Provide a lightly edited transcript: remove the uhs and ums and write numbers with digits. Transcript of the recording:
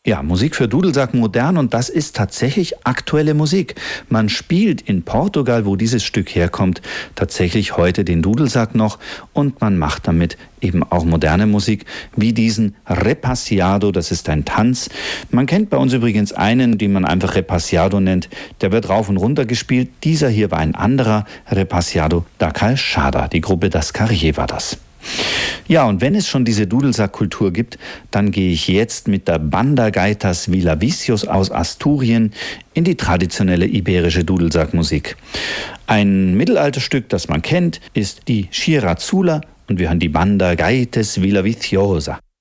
Ja, Musik für Dudelsack modern und das ist tatsächlich aktuelle Musik. Man spielt in Portugal, wo dieses Stück herkommt, tatsächlich heute den Dudelsack noch und man macht damit eben auch moderne Musik, wie diesen Repassiado, das ist ein Tanz. Man kennt bei uns übrigens einen, den man einfach Repassiado nennt, der wird rauf und runter gespielt. Dieser hier war ein anderer, Repassiado da Calçada, die Gruppe Das Carrier war das. Ja, und wenn es schon diese Dudelsackkultur gibt, dann gehe ich jetzt mit der Banda Gaitas Villavicios aus Asturien in die traditionelle iberische Dudelsackmusik. Ein Mittelalterstück, das man kennt, ist die Schirra Zula und wir hören die Banda Gaitas Villaviciosa.